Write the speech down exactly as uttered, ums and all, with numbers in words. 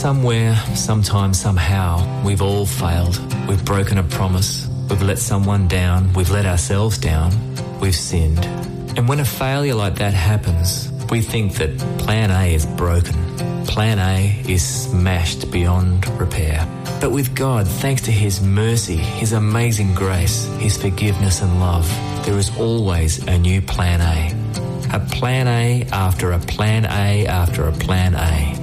Somewhere, sometime, somehow, we've all failed. We've broken a promise. We've let someone down. We've let ourselves down. We've sinned. And when a failure like that happens, we think that plan A is broken. Plan A is smashed beyond repair. But with God, thanks to His mercy, His amazing grace, His forgiveness and love, there is always a new plan A. A plan A after a plan A after a plan A.